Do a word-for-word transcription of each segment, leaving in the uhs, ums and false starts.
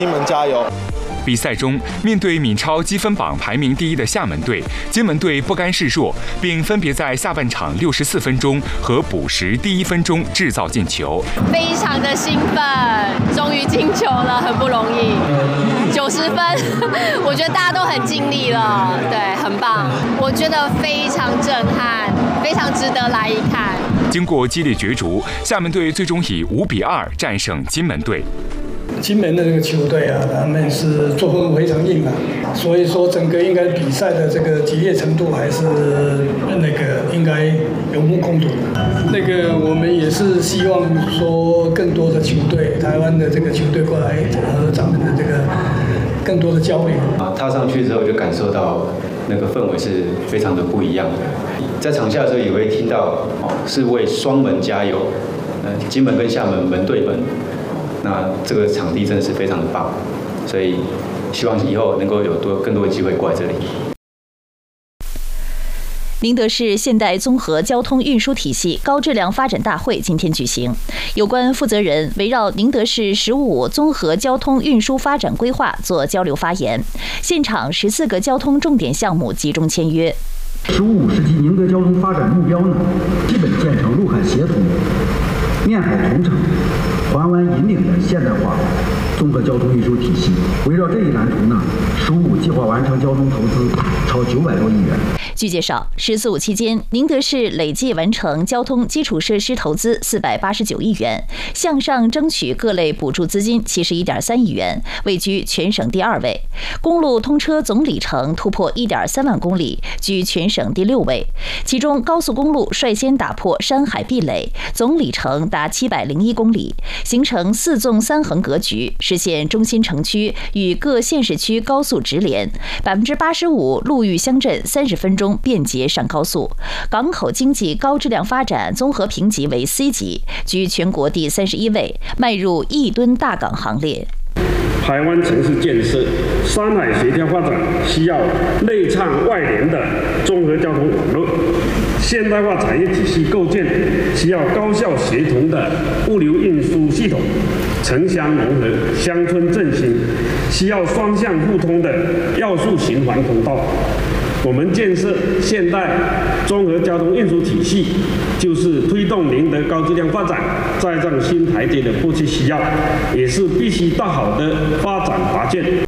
金门加油！ 比赛中，面对闽超积分榜排名第一的厦门队，金门队不甘示弱，并分别在下半场六十四分钟和补时第一分钟制造进球。 非常的兴奋，终于进球了，很不容易。九十分，我觉得大家都很尽力了，对，很棒。我觉得非常震撼，非常值得来一看。 经过激烈角逐，厦门队最终以五比二战胜金门队。 金门的这个球队啊，他们是作风非常硬啊，所以说整个应该比赛的这个激烈程度还是那个应该有目共睹的。那个我们也是希望说更多的球队，台湾的这个球队过来和咱们的这个更多的交流。 啊，踏上去之后就感受到那个氛围是非常的不一样的。在场下的时候也会听到哦，是为双门加油，呃，金门跟厦门门对门。那这个场地真的是非常的棒，所以希望以后能够有多更多的机会过来这里。 宁德市现代综合交通运输体系高质量发展大会今天举行，有关负责人围绕宁德市“十五”综合交通运输发展规划做交流发言，现场十四个交通重点项目集中签约。 十五世纪宁德交通发展目标呢，基本建成陆海协同、面海同城、环湾引领的现代化综合交通运输体系。围绕这一蓝图呢，十五计划完成交通投资超九百多亿元。 据介绍，“十四五”期间，宁德市累计完成交通基础设施投资四百八十九亿元，向上争取各类补助资金七十一点三亿元，位居全省第二位。公路通车总里程突破一点三万公里，居全省第六位。其中，高速公路率先打破山海壁垒，总里程达七百零一公里，形成四纵三横格局，实现中心城区与各县市区高速直连，百分之八十五陆域乡镇三十分钟便捷上高速。港口经济高质量发展综合评级为 C 级，居全国第三十一位，迈入亿吨大港行列。 台湾城市建设山海协调发展需要内畅外联的综合交通网络，现代化产业体系构建需要高效协同的物流运输系统，城乡融合、乡村振兴需要双向互通的要素循环通道。我们建设现代综合交通运输体系，就是推动宁德高质量发展再上新台阶的迫切需要，也是必须大好的发展拔剑。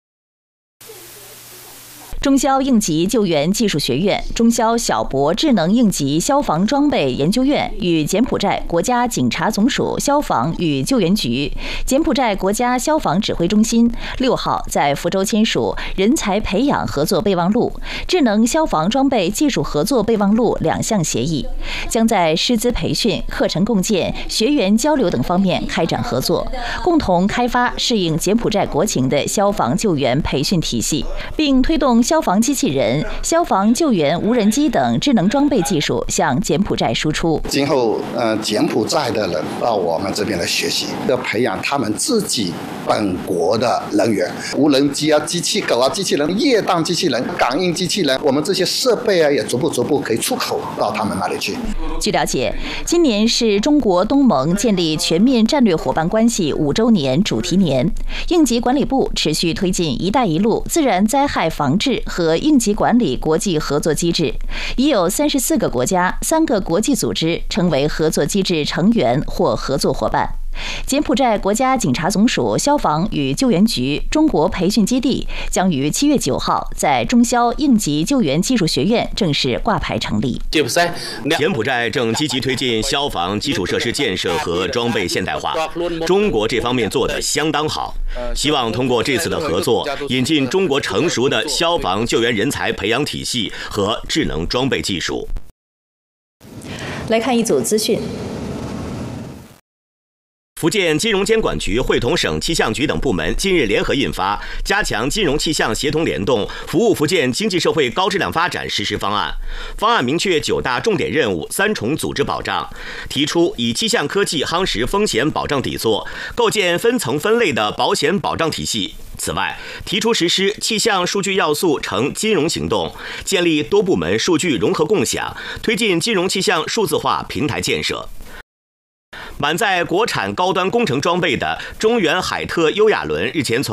中消应急救援技术学院、中消小博智能应急消防装备研究院与柬埔寨国家警察总署消防与救援局、柬埔寨国家消防指挥中心六号在福州签署人才培养合作备忘录、智能消防装备技术合作备忘录两项协议，将在师资培训、课程共建、学员交流等方面开展合作，共同开发适应柬埔寨国情的消防救援培训体系，并推动消防机器人、消防救援无人机等智能装备技术向柬埔寨输出。 今后，呃，柬埔寨的人到我们这边来学习，要培养他们自己本国的人员，无人机啊、机器狗啊、机器人、液氮机器人、感应机器人，我们这些设备啊，也逐步逐步可以出口到他们那里去。 据了解，今年是中国东盟建立全面战略伙伴关系五周年主题年，应急管理部持续推进“一带一路”自然灾害防治和应急管理国际合作机制，已有三十四个国家、三个国际组织成为合作机制成员或合作伙伴。柬埔寨国家警察总署消防与救援局中国培训基地将于七月九号在中消应急救援技术学院正式挂牌成立。 柬埔寨正积极推进消防基础设施建设和装备现代化，中国这方面做得相当好。希望通过这次的合作，引进中国成熟的消防救援人才培养体系和智能装备技术。 来看一组资讯。 福建金融监管局会同省气象局等部门近日联合印发《加强金融气象协同联动，服务福建经济社会高质量发展实施方案》。方案明确九大重点任务、三重组织保障，提出以气象科技夯实风险保障底座，构建分层分类的保险保障体系。此外，提出实施气象数据要素成金融行动，建立多部门数据融合共享，推进金融气象数字化平台建设。 满载国产高端工程装备的中原海特优雅轮日前从